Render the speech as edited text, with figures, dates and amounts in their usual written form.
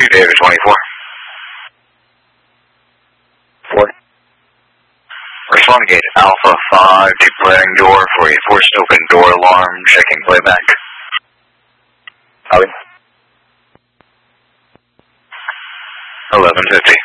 2 David 24. 4. Respond to gate Alpha 5, declaring door for a forced open door alarm, checking playback. Copy. 1150.